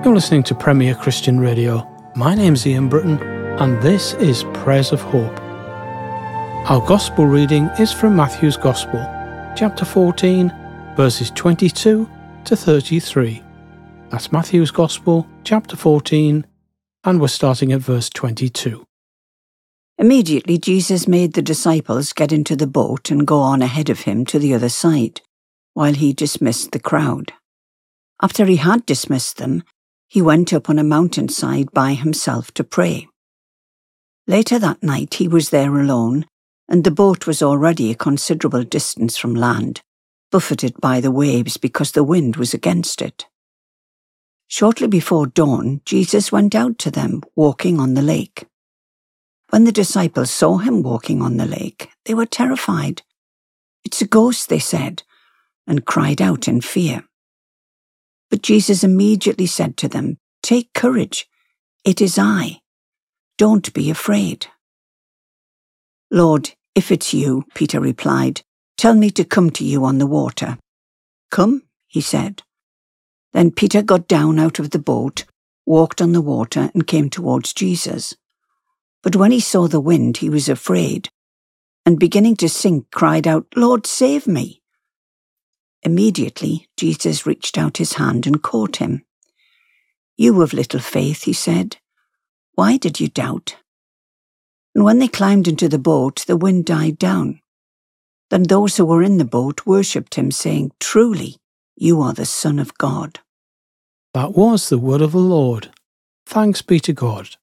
You're listening to Premier Christian Radio. My name's Ian Britton, and this is Prayers of Hope. Our Gospel reading is from Matthew's Gospel, chapter 14, verses 22 to 33. That's Matthew's Gospel, chapter 14, and we're starting at verse 22. Immediately Jesus made the disciples get into the boat and go on ahead of him to the other side, while he dismissed the crowd. After he had dismissed them, he went up on a mountainside by himself to pray. Later that night he was there alone, and the boat was already a considerable distance from land, buffeted by the waves because the wind was against it. Shortly before dawn, Jesus went out to them, walking on the lake. When the disciples saw him walking on the lake, they were terrified. "It's a ghost," they said, and cried out in fear. But Jesus immediately said to them, "Take courage, it is I. Don't be afraid." "Lord, if it's you," Peter replied, "tell me to come to you on the water." "Come," he said. Then Peter got down out of the boat, walked on the water, and came towards Jesus. But when he saw the wind, he was afraid, and beginning to sink, cried out, "Lord, save me." Immediately, Jesus reached out his hand and caught him. "You of little faith," he said, "why did you doubt?" And when they climbed into the boat, the wind died down. Then those who were in the boat worshipped him, saying, "Truly, you are the Son of God." That was the word of the Lord. Thanks be to God.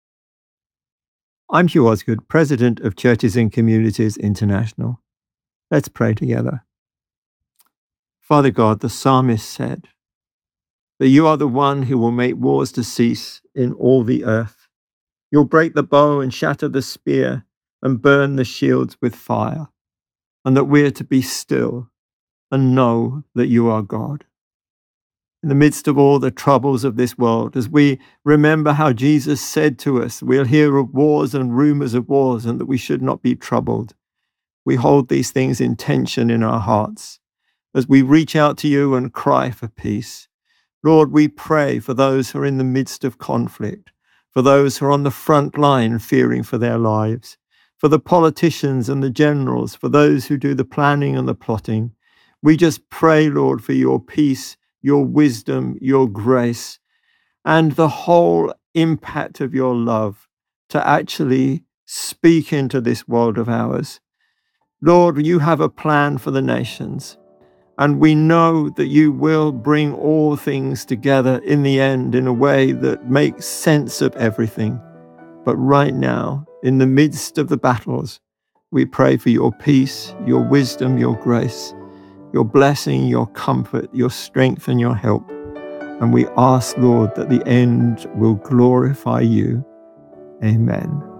I'm Hugh Osgood, President of Churches and Communities International. Let's pray together. Father God, the psalmist said that you are the one who will make wars to cease in all the earth. You'll break the bow and shatter the spear and burn the shields with fire, and that we're to be still and know that you are God. In the midst of all the troubles of this world, as we remember how Jesus said to us, we'll hear of wars and rumors of wars and that we should not be troubled. We hold these things in tension in our hearts as we reach out to you and cry for peace. Lord, we pray for those who are in the midst of conflict, for those who are on the front line fearing for their lives, for the politicians and the generals, for those who do the planning and the plotting. We just pray, Lord, for your peace, your wisdom, your grace, and the whole impact of your love to actually speak into this world of ours. Lord, you have a plan for the nations, and we know that you will bring all things together in the end in a way that makes sense of everything. But right now, in the midst of the battles, we pray for your peace, your wisdom, your grace, your blessing, your comfort, your strength, and your help. And we ask, Lord, that the end will glorify you. Amen.